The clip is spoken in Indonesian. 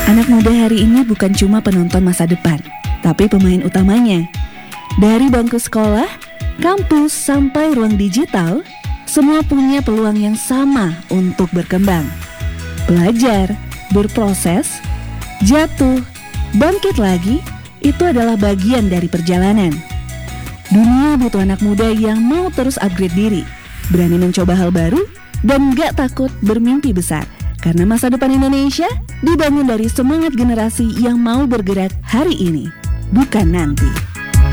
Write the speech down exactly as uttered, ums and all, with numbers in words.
Anak muda hari ini bukan cuma penonton masa depan, tapi pemain utamanya. Dari bangku sekolah, kampus, sampai ruang digital, semua punya peluang yang sama untuk berkembang. Belajar, berproses, jatuh, bangkit lagi, itu adalah bagian dari perjalanan. Dunia butuh anak muda yang mau terus upgrade diri, berani mencoba hal baru, dan gak takut bermimpi besar. Karena masa depan Indonesia dibangun dari semangat generasi yang mau bergerak hari ini, bukan nanti.